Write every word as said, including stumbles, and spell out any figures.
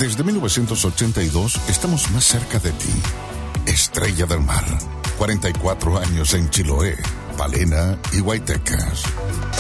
Desde mil novecientos ochenta y dos estamos más cerca de ti. Estrella del Mar. cuarenta y cuatro años en Chiloé, Palena y Huaytecas.